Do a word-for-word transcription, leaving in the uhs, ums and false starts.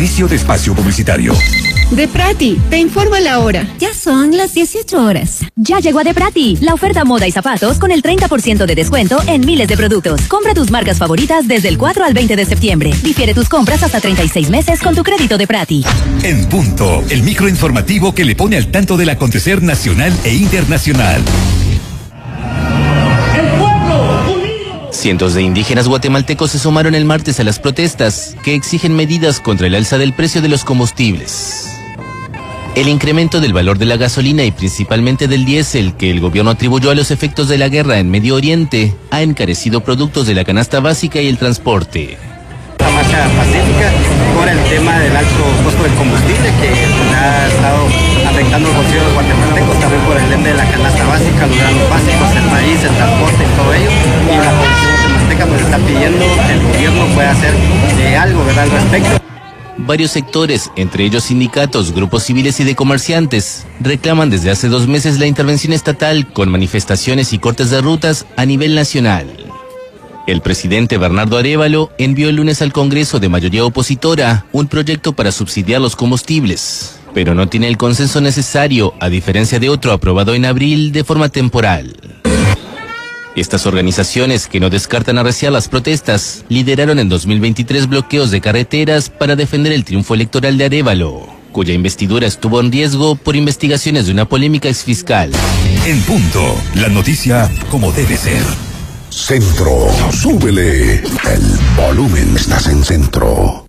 Inicio de espacio publicitario. Deprati, te informo la hora. Ya son las dieciocho horas. Ya llegó a Deprati, la oferta moda y zapatos con el treinta por ciento de descuento en miles de productos. Compra tus marcas favoritas desde el cuatro al veinte de septiembre. Difiere tus compras hasta treinta y seis meses con tu crédito Deprati. En punto, el microinformativo que le pone al tanto del acontecer nacional e internacional. Cientos de indígenas guatemaltecos se sumaron el martes a las protestas que exigen medidas contra el alza del precio de los combustibles. El incremento del valor de la gasolina y principalmente del diésel, que el gobierno atribuyó a los efectos de la guerra en Medio Oriente, ha encarecido productos de la canasta básica y el transporte. La marcha pacífica por el tema del alto costo del combustible que ha estado afectando el bolsillo de los guatemaltecos, también por el ende de la canasta básica, los granos básicos, el maíz, el transporte y todo ello. Y la población guatemalteca pues está pidiendo que el gobierno pueda hacer eh, algo, ¿verdad?, al respecto. Varios sectores, entre ellos sindicatos, grupos civiles y de comerciantes, reclaman desde hace dos meses la intervención estatal con manifestaciones y cortes de rutas a nivel nacional. El presidente Bernardo Arévalo envió el lunes al Congreso de mayoría opositora un proyecto para subsidiar los combustibles, pero no tiene el consenso necesario, a diferencia de otro aprobado en abril de forma temporal. Estas organizaciones, que no descartan arreciar las protestas, lideraron en dos mil veintitrés bloqueos de carreteras para defender el triunfo electoral de Arévalo, cuya investidura estuvo en riesgo por investigaciones de una polémica exfiscal. En punto, la noticia como debe ser. Centro, súbele el volumen, estás en Centro.